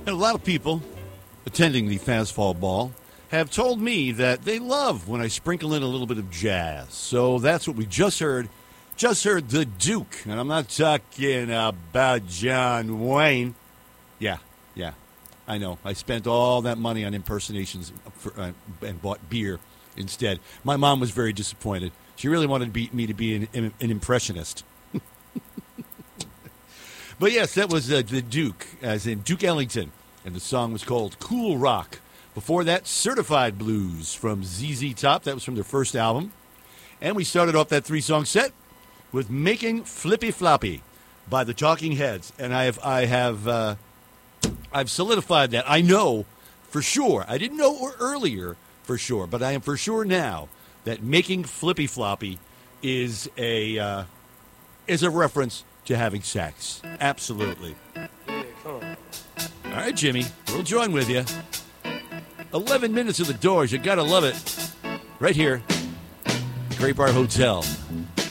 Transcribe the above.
And a lot of people attending the Fastball Ball have told me that they love when I sprinkle in a little bit of jazz. So that's what we just heard. Just heard the Duke. And I'm not talking about John Wayne. Yeah. I know. I spent all that money on impersonations and bought beer instead. My mom was very disappointed. She really wanted me to be an impressionist. But yes, that was the Duke, as in Duke Ellington. And the song was called Cool Rock. Before that, Certified Blues from ZZ Top. That was from their first album. And we started off that 3-song set with Making Flippy Floppy by the Talking Heads. And I've solidified that. I know for sure. I didn't know earlier for sure, but I am for sure now that Making Flippy Floppy is a reference to having sex. Absolutely. Yeah, come on. All right, Jimmy, we'll join with you. 11 minutes of the doors. You got to love it. Right here, the Great Bar Hotel.